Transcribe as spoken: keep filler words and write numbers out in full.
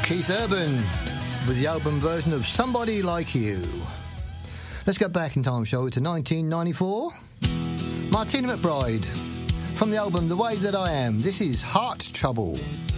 Keith Urban with the album version of Somebody Like You. Let's go back in time, shall we, to nineteen ninety-four. Martina McBride from the album The Way That I Am. This is Heart Trouble.